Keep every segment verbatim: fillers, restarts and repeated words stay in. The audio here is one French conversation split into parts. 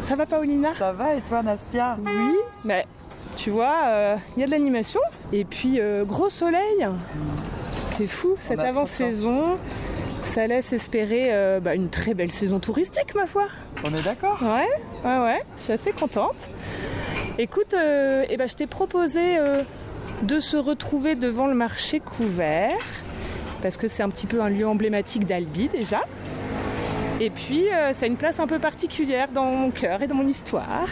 Ça va, Paulina? Ça va, et toi, Nastia? Oui, mais tu vois, il euh, y a de l'animation. Et puis, euh, gros soleil. C'est fou, cette avant-saison. Ça laisse espérer euh, bah, une très belle saison touristique, ma foi. On est d'accord? Ouais, ouais, ouais, je suis assez contente. Écoute, euh, eh ben, je t'ai proposé euh, de se retrouver devant le marché couvert, parce que c'est un petit peu un lieu emblématique d'Albi déjà. Et puis, euh, ça a une place un peu particulière dans mon cœur et dans mon histoire.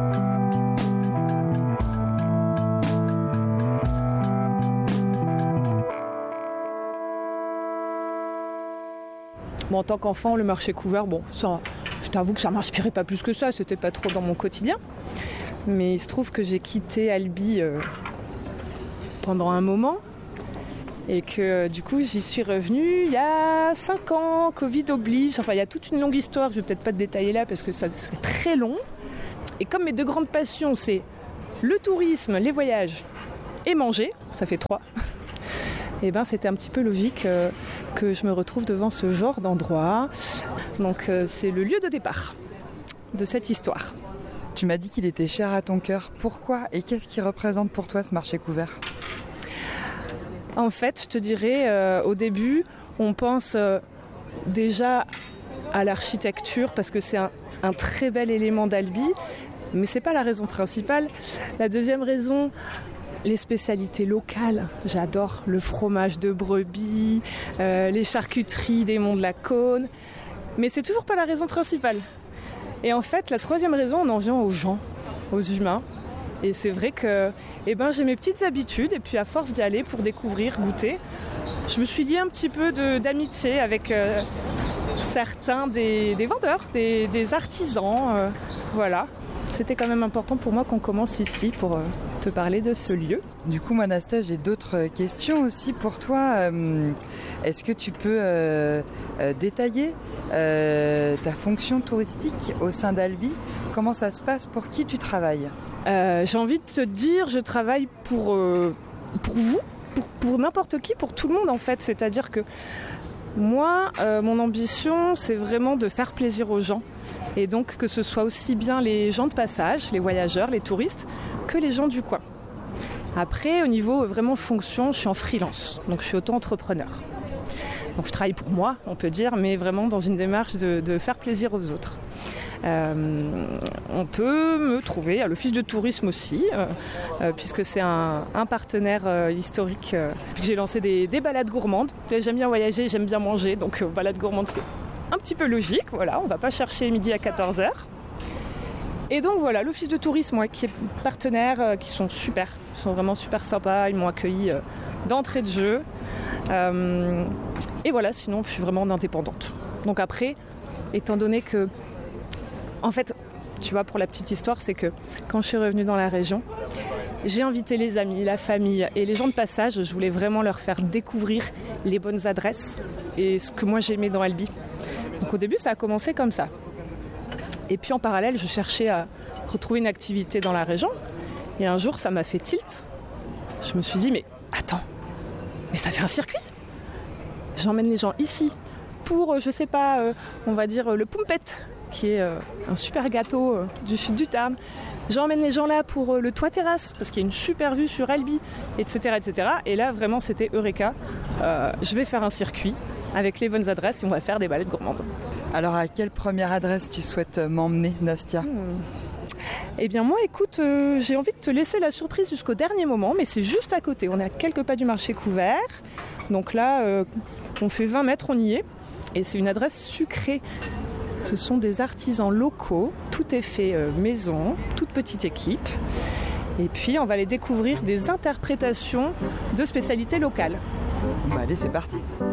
Bon, en tant qu'enfant, le marché couvert, bon, ça, je t'avoue que ça m'inspirait pas plus que ça, c'était pas trop dans mon quotidien. Mais il se trouve que j'ai quitté Albi euh, pendant un moment et que du coup j'y suis revenue il y a cinq ans, Covid oblige, enfin il y a toute une longue histoire, je vais peut-être pas te détailler là parce que ça serait très long. Et comme mes deux grandes passions, c'est le tourisme, les voyages et manger, ça fait trois. Et ben c'était un petit peu logique euh, que je me retrouve devant ce genre d'endroit. Donc euh, c'est le lieu de départ de cette histoire. Tu m'as dit qu'il était cher à ton cœur. Pourquoi et qu'est-ce qui représente pour toi ce marché couvert? En fait, je te dirais, euh, au début, on pense euh, déjà à l'architecture parce que c'est un, un très bel élément d'Albi, mais c'est pas la raison principale. La deuxième raison, les spécialités locales. J'adore le fromage de brebis, euh, les charcuteries des Monts de la Cône. Mais c'est toujours pas la raison principale. Et en fait, la troisième raison, on en vient aux gens, aux humains. Et c'est vrai que eh ben, j'ai mes petites habitudes. Et puis à force d'y aller pour découvrir, goûter, je me suis liée un petit peu de, d'amitié avec euh, certains des, des vendeurs, des, des artisans. Euh, voilà. C'était quand même important pour moi qu'on commence ici pour euh, te parler de ce lieu. Du coup, moi, Nastia, j'ai d'autres questions aussi pour toi. Euh, est-ce que tu peux euh, euh, détailler euh, ta fonction touristique au sein d'Albi? Comment ça se passe? Pour qui tu travailles? euh, J'ai envie de te dire, je travaille pour, euh, pour vous, pour, pour n'importe qui, pour tout le monde en fait. C'est-à-dire que moi, euh, mon ambition, c'est vraiment de faire plaisir aux gens. Et donc que ce soit aussi bien les gens de passage, les voyageurs, les touristes, que les gens du coin. Après, au niveau vraiment fonction, je suis en freelance, donc je suis auto-entrepreneur. Donc je travaille pour moi, on peut dire, mais vraiment dans une démarche de, de faire plaisir aux autres. Euh, on peut me trouver à l'office de tourisme aussi, euh, euh, puisque c'est un, un partenaire euh, historique. Euh, j'ai lancé des, des balades gourmandes. J'aime bien voyager, j'aime bien manger, donc euh, balades gourmandes, c'est un petit peu logique, voilà, on va pas chercher midi à quatorze heures. Et donc voilà, l'office de tourisme, moi, qui est partenaire, euh, qui sont super, ils sont vraiment super sympas, ils m'ont accueilli euh, d'entrée de jeu. Euh, et voilà, sinon je suis vraiment indépendante. Donc après, étant donné que, en fait, tu vois, pour la petite histoire, c'est que quand je suis revenue dans la région, j'ai invité les amis, la famille et les gens de passage, je voulais vraiment leur faire découvrir les bonnes adresses et ce que moi j'aimais dans Albi. Donc au début, ça a commencé comme ça. Et puis en parallèle, je cherchais à retrouver une activité dans la région. Et un jour, ça m'a fait tilt. Je me suis dit, mais attends, mais ça fait un circuit. J'emmène les gens ici pour, je sais pas, euh, on va dire le Pumpet, qui est euh, un super gâteau euh, du sud du Tarn. J'emmène les gens là pour euh, le toit terrasse, parce qu'il y a une super vue sur Albi, et cetera, et cetera. Et là, vraiment, c'était Eureka. Euh, je vais faire un circuit avec les bonnes adresses et on va faire des balades gourmandes. Alors, à quelle première adresse tu souhaites m'emmener, Nastia? hmm. Eh bien, moi, écoute, euh, j'ai envie de te laisser la surprise jusqu'au dernier moment, mais c'est juste à côté. On est à quelques pas du marché couvert. Donc là, euh, on fait vingt mètres, on y est. Et c'est une adresse sucrée. Ce sont des artisans locaux. Tout est fait euh, maison, toute petite équipe. Et puis, on va aller découvrir des interprétations de spécialités locales. Bah allez, c'est parti.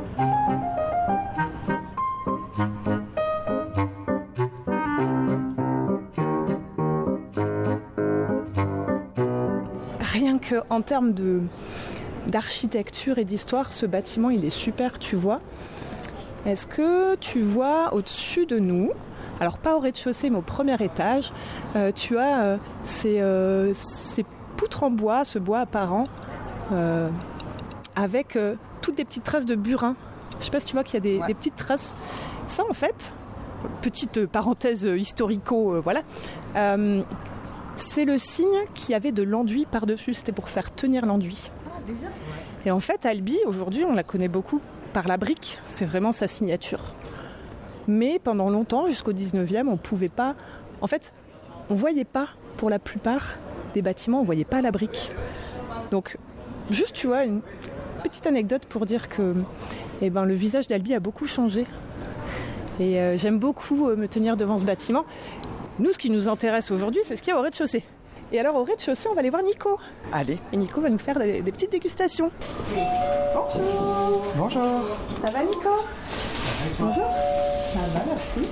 Rien qu'en termes de, d'architecture et d'histoire, ce bâtiment, il est super, tu vois. Est-ce que tu vois au-dessus de nous, alors pas au rez-de-chaussée, mais au premier étage, euh, tu as euh, ces, euh, ces poutres en bois, ce bois apparent, euh, avec euh, toutes des petites traces de burin. Je sais pas si tu vois qu'il y a des, ouais. des petites traces. Ça, en fait, petite parenthèse historico, euh, voilà. Euh, c'est le signe qui avait de l'enduit par-dessus, c'était pour faire tenir l'enduit. Ah, déjà ? Et en fait, Albi, aujourd'hui, on la connaît beaucoup par la brique, c'est vraiment sa signature. Mais pendant longtemps, jusqu'au dix-neuvième, on ne pouvait pas... En fait, on ne voyait pas, pour la plupart des bâtiments, on ne voyait pas la brique. Donc, juste, tu vois, une petite anecdote pour dire que eh ben, le visage d'Albi a beaucoup changé. Et euh, j'aime beaucoup euh, me tenir devant ce bâtiment. Nous, ce qui nous intéresse aujourd'hui, c'est ce qu'il y a au rez-de-chaussée. Et alors, au rez-de-chaussée, on va aller voir Nico. Allez. Et Nico va nous faire des, des petites dégustations. Bonjour. Bonjour. Ça va, Nico ? Bonjour. Ça va, merci.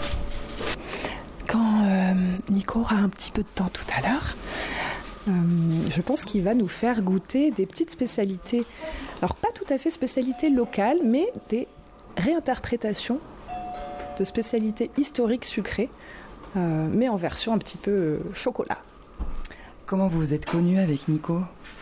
Quand euh, Nico aura un petit peu de temps tout à l'heure, euh, je pense qu'il va nous faire goûter des petites spécialités. Alors, pas tout à fait spécialités locales, mais des réinterprétations de spécialités historiques sucrées, euh, mais en version un petit peu euh, chocolat. Comment vous vous êtes connus avec Nico ?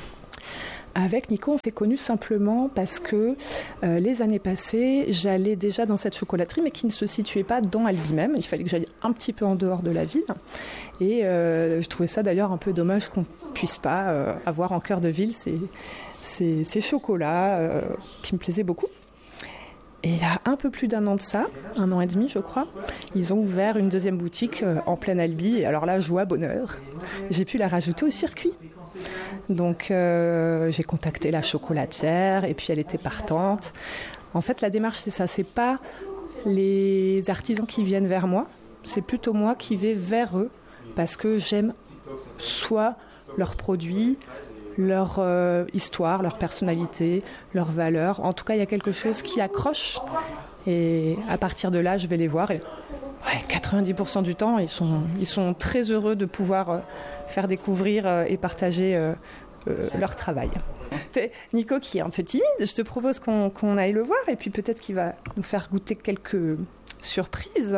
Avec Nico, on s'est connus simplement parce que euh, les années passées, j'allais déjà dans cette chocolaterie, mais qui ne se situait pas dans Albi même. Il fallait que j'aille un petit peu en dehors de la ville. Et euh, je trouvais ça d'ailleurs un peu dommage qu'on ne puisse pas euh, avoir en cœur de ville ces, ces, ces chocolats euh, qui me plaisaient beaucoup. Et il y a un peu plus d'un an de ça, un an et demi je crois, ils ont ouvert une deuxième boutique euh, en pleine Albi. Et alors là, joie, bonheur, j'ai pu la rajouter au circuit. Donc euh, j'ai contacté la chocolatière et puis elle était partante. En fait, la démarche, c'est ça, c'est pas les artisans qui viennent vers moi, c'est plutôt moi qui vais vers eux parce que j'aime soit leurs produits, leur euh, histoire, leur personnalité, leurs valeurs. En tout cas, il y a quelque chose qui accroche et à partir de là, je vais les voir et ouais, quatre-vingt-dix pour cent du temps, ils sont, ils sont très heureux de pouvoir euh, faire découvrir euh, et partager euh, euh, leur travail. C'est Nico qui est un peu timide, je te propose qu'on, qu'on aille le voir et puis peut-être qu'il va nous faire goûter quelques surprises.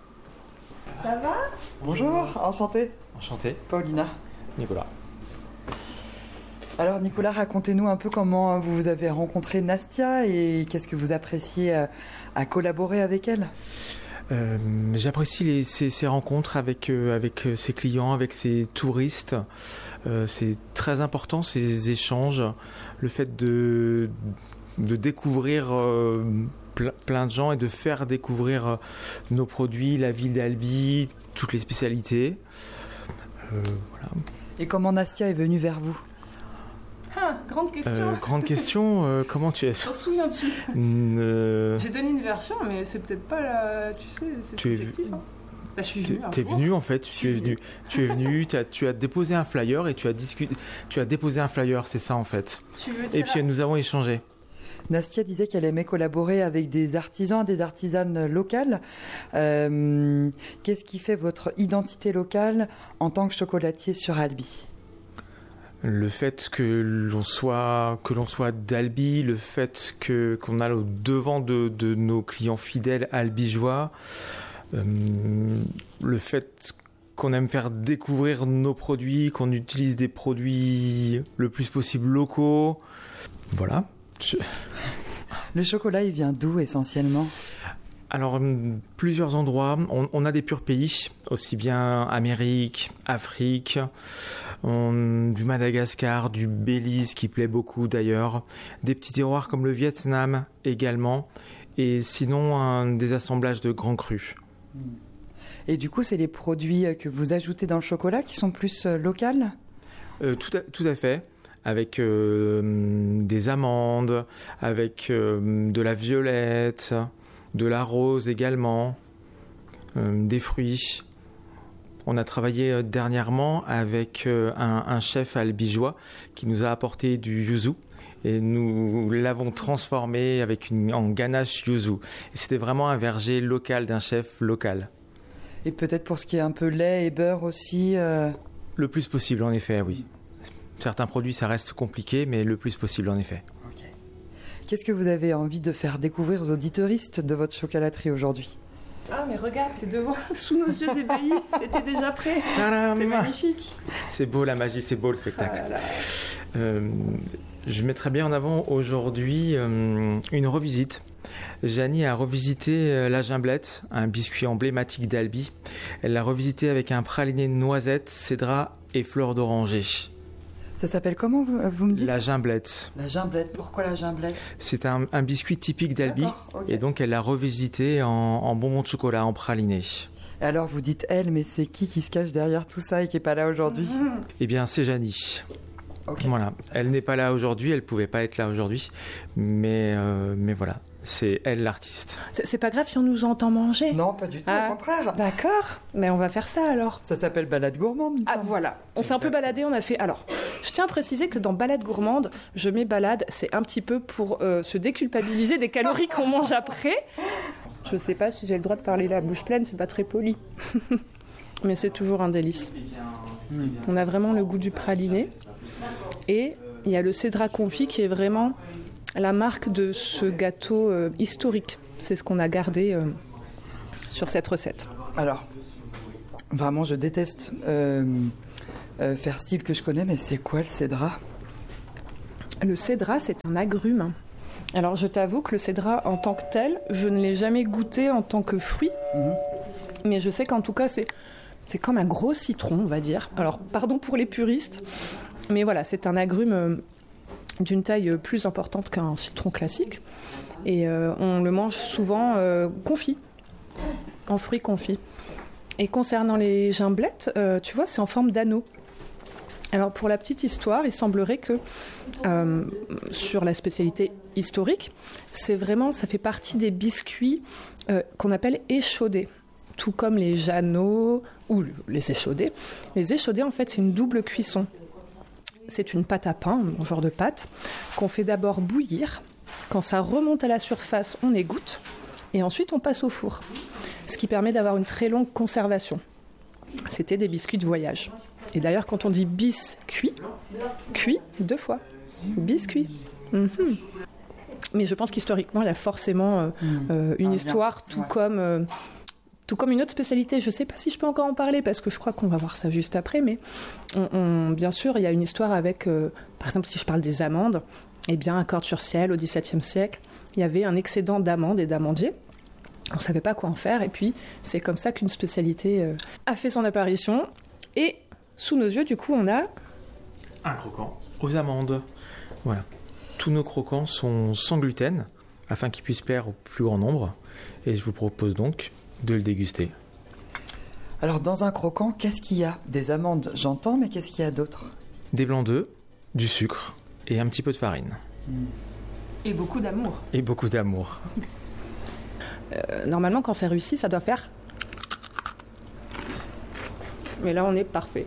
Ça va ? Bonjour, enchanté. Enchanté. Paulina. Nicolas. Alors Nicolas, racontez-nous un peu comment vous avez rencontré Nastia et qu'est-ce que vous appréciez à, à collaborer avec elle ? Euh, j'apprécie les, ces, ces rencontres avec, euh, avec ses clients, avec ses touristes. Euh, c'est très important ces échanges, le fait de, de découvrir euh, ple, plein de gens et de faire découvrir euh, nos produits, la ville d'Albi, toutes les spécialités. Euh, voilà. Et comment Nastia est venue vers vous ? Ah, grande question. Euh, grande question, euh, comment tu es ? T'en souviens-tu ? euh... J'ai donné une version, mais c'est peut-être pas la... Tu sais, c'est tu subjectif. Es... Hein. Bah, je suis venu. T'es venu en fait, tu es venu. Tu es venu, tu as, tu as déposé un flyer et tu as discuté. Tu as déposé un flyer, c'est ça en fait. Tu veux dire et puis nous avons échangé. Nastia disait qu'elle aimait collaborer avec des artisans, des artisanes locales. Euh, qu'est-ce qui fait votre identité locale en tant que chocolatier sur Albi ? Le fait que l'on soit que l'on soit d'Albi, le fait que qu'on a au devant de, de nos clients fidèles albigeois, euh, le fait qu'on aime faire découvrir nos produits, qu'on utilise des produits le plus possible locaux, voilà. Je... Le chocolat, il vient d'où essentiellement ? Alors, plusieurs endroits. On, on a des purs pays, aussi bien Amérique, Afrique, on, du Madagascar, du Belize qui plaît beaucoup d'ailleurs, des petits terroirs comme le Vietnam également, et sinon un, des assemblages de grands crus. Et du coup, c'est les produits que vous ajoutez dans le chocolat qui sont plus euh, locaux ? euh, tout, à, tout à fait. Avec euh, des amandes, avec euh, de la violette, de la rose également, euh, des fruits. On a travaillé euh, dernièrement avec euh, un, un chef albigeois qui nous a apporté du yuzu et nous l'avons transformé avec une, en ganache yuzu. Et c'était vraiment un verger local d'un chef local. Et peut-être pour ce qui est un peu lait et beurre aussi euh... Le plus possible, en effet, oui. Certains produits, ça reste compliqué, mais le plus possible, en effet. Okay. Qu'est-ce que vous avez envie de faire découvrir aux auditeuristes de votre chocolaterie aujourd'hui ? Ah, mais regarde, c'est devant, sous nos yeux ébahis, c'était déjà prêt. Tadam ! C'est magnifique. C'est beau la magie, c'est beau le spectacle. Ah là là. Euh, je mettrais bien en avant aujourd'hui euh, une revisite Janie a revisité la gimblette, un biscuit emblématique d'Albi. Elle l'a revisité avec un praliné de noisettes, cédra et fleurs d'oranger. Ça s'appelle comment, vous, vous me dites ? La gimblette. La gimblette, pourquoi la gimblette ? C'est un, un biscuit typique d'Albi. Okay. Et donc elle l'a revisité en, en bonbon de chocolat, en praliné. Alors vous dites elle, mais c'est qui qui se cache derrière tout ça et qui n'est pas là aujourd'hui ? Eh bien c'est Janie. Okay. Voilà, elle n'est pas là aujourd'hui, elle pouvait pas être là aujourd'hui, mais euh, mais voilà, c'est elle l'artiste. C'est, c'est pas grave si on nous entend manger. Non, pas du tout, ah, au contraire. D'accord, mais on va faire ça alors. Ça s'appelle balade gourmande. Ah voilà, on s'est un peu baladé, on a fait. Alors, je tiens à préciser que dans balade gourmande, je mets balade, c'est un petit peu pour euh, se déculpabiliser des calories qu'on mange après. Je sais pas si j'ai le droit de parler la bouche pleine, c'est pas très poli, mais c'est toujours un délice. On a vraiment le goût du praliné. Et il y a le cédra confit qui est vraiment la marque de ce gâteau euh, historique. C'est ce qu'on a gardé euh, sur cette recette. Alors, vraiment, je déteste euh, euh, faire style que je connais, mais c'est quoi le cédra ? Le cédra, c'est un agrume. Alors, je t'avoue que le cédra, en tant que tel, je ne l'ai jamais goûté en tant que fruit. Mmh. Mais je sais qu'en tout cas, c'est, c'est comme un gros citron, on va dire. Alors, pardon pour les puristes. Mais voilà, c'est un agrume d'une taille plus importante qu'un citron classique. Et euh, on le mange souvent euh, confit, en fruits confits. Et concernant les gimblettes, euh, tu vois, c'est en forme d'anneau. Alors pour la petite histoire, il semblerait que euh, sur la spécialité historique, c'est vraiment, ça fait partie des biscuits euh, qu'on appelle échaudés. Tout comme les Jeannots ou les échaudés. Les échaudés, en fait, c'est une double cuisson. C'est une pâte à pain, un genre de pâte, qu'on fait d'abord bouillir. Quand ça remonte à la surface, on égoutte. Et ensuite, on passe au four. Ce qui permet d'avoir une très longue conservation. C'était des biscuits de voyage. Et d'ailleurs, quand on dit biscuit, cuit, deux fois. Biscuit. Mm-hmm. Mais je pense qu'historiquement, il y a forcément euh, euh, une histoire, tout comme... Euh, Tout comme une autre spécialité, je ne sais pas si je peux encore en parler parce que je crois qu'on va voir ça juste après, mais on, on, bien sûr, il y a une histoire avec, euh, par exemple, si je parle des amandes, eh bien, à Cordes-sur-Ciel, au XVIIe siècle, il y avait un excédent d'amandes et d'amandiers. On ne savait pas quoi en faire, et puis c'est comme ça qu'une spécialité euh, a fait son apparition. Et sous nos yeux, du coup, on a... un croquant aux amandes. Voilà. Tous nos croquants sont sans gluten, afin qu'ils puissent plaire au plus grand nombre. Et je vous propose donc de le déguster. Alors dans un croquant, qu'est-ce qu'il y a ? Des amandes, j'entends, mais qu'est-ce qu'il y a d'autre ? Des blancs d'œufs, du sucre et un petit peu de farine. Et beaucoup d'amour. Et beaucoup d'amour. Euh, normalement, quand c'est réussi, ça doit faire... Mais là, on est parfait.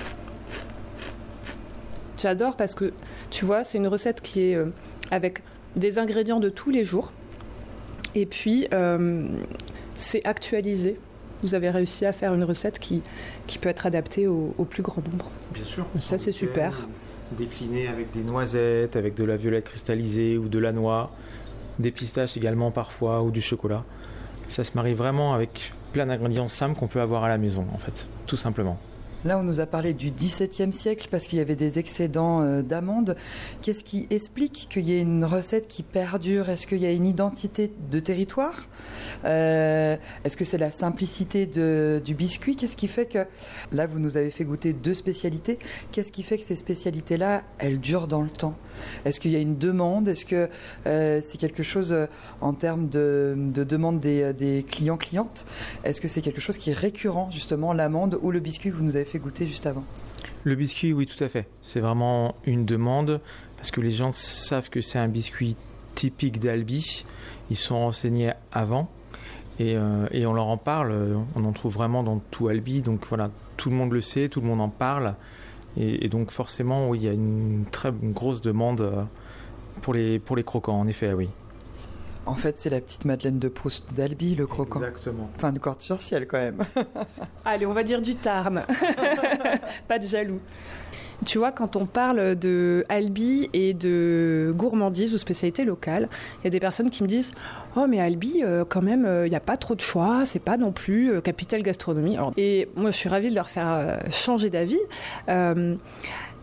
J'adore parce que, tu vois, c'est une recette qui est euh, avec des ingrédients de tous les jours. Et puis... Euh, c'est actualisé. Vous avez réussi à faire une recette qui, qui peut être adaptée au, au plus grand nombre. Bien sûr. Ça, c'est super. Décliné avec des noisettes, avec de la violette cristallisée ou de la noix, des pistaches également parfois ou du chocolat. Ça se marie vraiment avec plein d'ingrédients simples qu'on peut avoir à la maison, en fait, tout simplement. Là, on nous a parlé du dix-septième siècle parce qu'il y avait des excédents euh, d'amandes. Qu'est-ce qui explique qu'il y ait une recette qui perdure ? Est-ce qu'il y a une identité de territoire ? euh, Est-ce que c'est la simplicité de, du biscuit ? Qu'est-ce qui fait que... Là, vous nous avez fait goûter deux spécialités. Qu'est-ce qui fait que ces spécialités-là, elles durent dans le temps ? Est-ce qu'il y a une demande ? Est-ce que euh, c'est quelque chose euh, en termes de, de demande des, des clients-clientes ? Est-ce que c'est quelque chose qui est récurrent, justement, l'amande ou le biscuit que vous nous avez fait goûter juste avant ? Le biscuit, oui, tout à fait. C'est vraiment une demande parce que les gens savent que c'est un biscuit typique d'Albi. Ils sont renseignés avant et, euh, et on leur en parle. On en trouve vraiment dans tout Albi. Donc voilà, tout le monde le sait, tout le monde en parle. Et, et donc forcément, oui, il y a une très une grosse demande pour les, pour les croquants, en effet, oui. En fait, c'est la petite Madeleine de Proust d'Albi, le croquant. Exactement. Enfin, de Cordes-sur-Ciel, quand même. Allez, on va dire du Tarn. Pas de jaloux. Tu vois, quand on parle de Albi et de gourmandise ou spécialité locale, il y a des personnes qui me disent « Oh, mais Albi, euh, quand même, il euh, n'y a pas trop de choix, c'est pas non plus euh, capitale gastronomie. » Et moi, je suis ravie de leur faire euh, changer d'avis. Euh,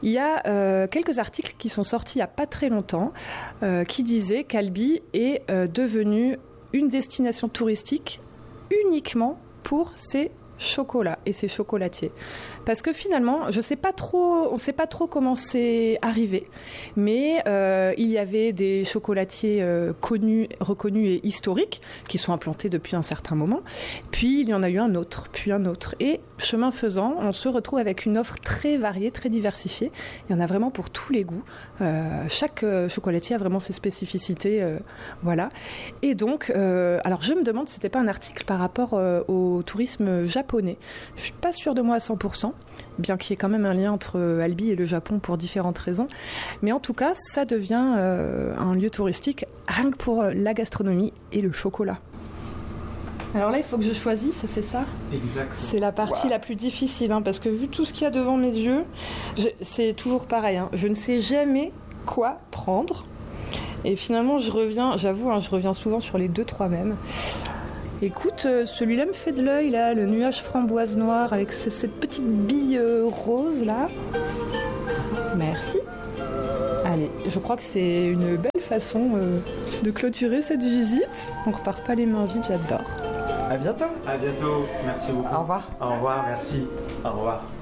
il y a euh, quelques articles qui sont sortis il n'y a pas très longtemps euh, qui disaient qu'Albi est euh, devenue une destination touristique uniquement pour ses chocolats et ses chocolatiers. Parce que finalement, je sais pas trop, on ne sait pas trop comment c'est arrivé, mais euh, il y avait des chocolatiers euh, connus, reconnus et historiques qui sont implantés depuis un certain moment. Puis il y en a eu un autre, puis un autre. Et chemin faisant, on se retrouve avec une offre très variée, très diversifiée. Il y en a vraiment pour tous les goûts. Euh, chaque euh, chocolatier a vraiment ses spécificités, euh, voilà. Et donc, euh, alors je me demande si c'était pas un article par rapport euh, au tourisme japonais. Je suis pas sûre de moi à cent pour cent. Bien qu'il y ait quand même un lien entre Albi et le Japon pour différentes raisons. Mais en tout cas, ça devient euh, un lieu touristique rien que pour la gastronomie et le chocolat. Alors là, il faut que je choisisse, c'est ça ? Exactement. C'est la partie wow. la plus difficile, hein, parce que vu tout ce qu'il y a devant mes yeux, je, c'est toujours pareil. Hein, je ne sais jamais quoi prendre. Et finalement, je reviens, j'avoue, hein, je reviens souvent sur les deux, trois mêmes. Écoute, celui-là me fait de l'œil, là, le nuage framboise noire avec cette petite bille rose, là. Merci. Allez, je crois que c'est une belle façon euh, de clôturer cette visite. On repart pas les mains vides, j'adore. À bientôt. À bientôt, merci beaucoup. Au revoir. Au revoir, merci. Au revoir.